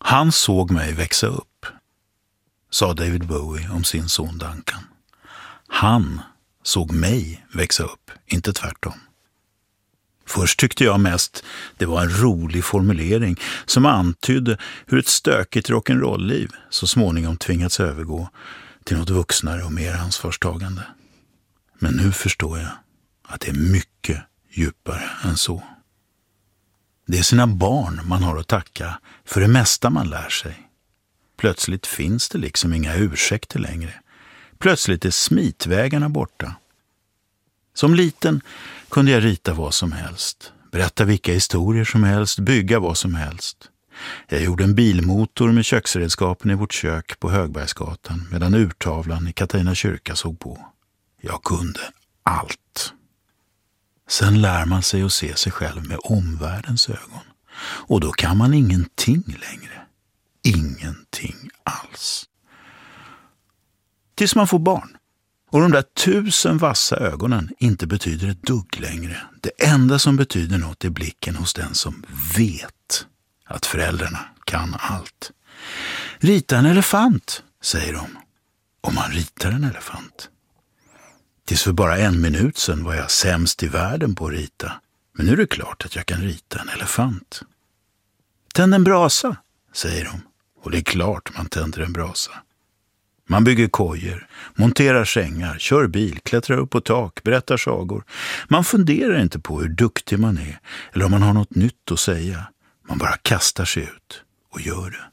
Han såg mig växa upp, sa David Bowie om sin son Duncan. Han såg mig växa upp, inte tvärtom. Först tyckte jag mest det var en rolig formulering som antydde hur ett stökigt rock'n'roll-liv så småningom tvingats övergå till något vuxnare och mer ansvarstagande. Men nu förstår jag att det är mycket djupare än så. Det är sina barn man har att tacka för det mesta man lär sig. Plötsligt finns det liksom inga ursäkter längre. Plötsligt är smitvägarna borta. Som liten kunde jag rita vad som helst, berätta vilka historier som helst, bygga vad som helst. Jag gjorde en bilmotor med köksredskapen i vårt kök på Högbergsgatan medan urtavlan i Katarina kyrka såg på. Jag kunde allt. Sen lär man sig att se sig själv med omvärldens ögon. Och då kan man ingenting längre. Ingenting alls. Tills man får barn. Och de där 1000 vassa ögonen inte betyder ett dugg längre. Det enda som betyder något är blicken hos den som vet att föräldrarna kan allt. Rita en elefant, säger de. Och man ritar en elefant. Tills för bara 1 minut sedan var jag sämst i världen på att rita. Men nu är det klart att jag kan rita en elefant. Tänd en brasa, säger de. Och det är klart man tänder en brasa. Man bygger kojor, monterar sängar, kör bil, klättrar upp på tak, berättar sagor. Man funderar inte på hur duktig man är eller om man har något nytt att säga. Man bara kastar sig ut och gör det.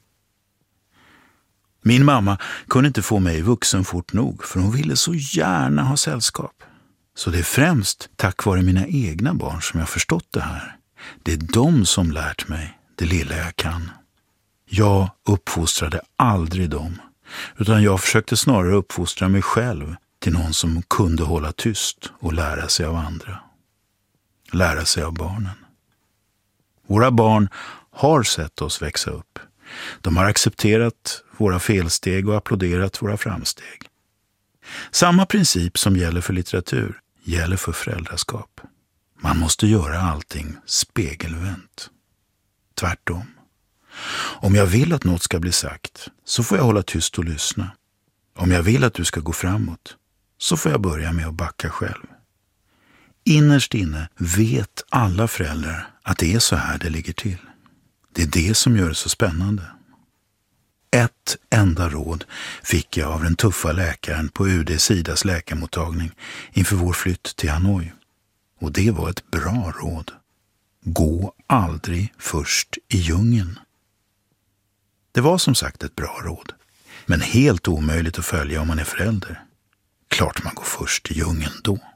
Min mamma kunde inte få mig vuxen fort nog för hon ville så gärna ha sällskap. Så det är främst tack vare mina egna barn som jag förstått det här. Det är de som lärt mig det lilla jag kan. Jag uppfostrade aldrig dem, utan jag försökte snarare uppfostra mig själv till någon som kunde hålla tyst och lära sig av andra. Lära sig av barnen. Våra barn har sett oss växa upp. De har accepterat våra felsteg och applåderat våra framsteg. Samma princip som gäller för litteratur gäller för föräldraskap. Man måste göra allting spegelvänt. Tvärtom. Om jag vill att något ska bli sagt så får jag hålla tyst och lyssna. Om jag vill att du ska gå framåt så får jag börja med att backa själv. Innerst inne vet alla föräldrar att det är så här det ligger till. Det är det som gör det så spännande. Ett enda råd fick jag av den tuffa läkaren på UD-Sidas läkarmottagning inför vår flytt till Hanoi. Och det var ett bra råd. Gå aldrig först i djungeln. Det var som sagt ett bra råd, men helt omöjligt att följa om man är förälder. Klart man går först i djungeln då.